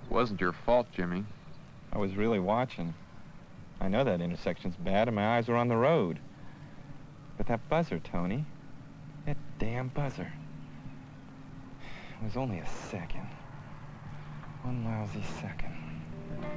Wasn't your fault, Jimmy. I was really watching. I know that intersection's bad and my eyes were on the road. But that buzzer, Tony. That damn buzzer. It was only a second. One lousy second.